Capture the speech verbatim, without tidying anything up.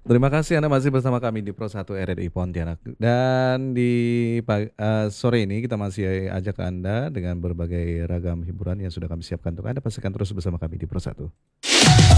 Terima kasih Anda masih bersama kami di Pro satu R R I Pontianak dan di pag eee, sore ini kita masih ajak Anda dengan berbagai ragam hiburan yang sudah kami siapkan untuk Anda, pastikan terus bersama kami di Pro satu.